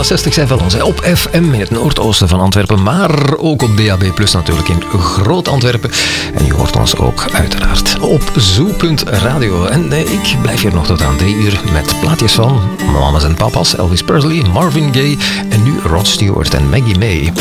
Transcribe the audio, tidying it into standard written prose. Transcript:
60 zijn van ons. Op FM in het noordoosten van Antwerpen, maar ook op DAB+ natuurlijk in Groot-Antwerpen. En je hoort ons ook uiteraard op Zoo.radio. En ik blijf hier nog tot aan 3 uur met plaatjes van mama's en papa's, Elvis Presley, Marvin Gaye en nu Rod Stewart en Maggie May.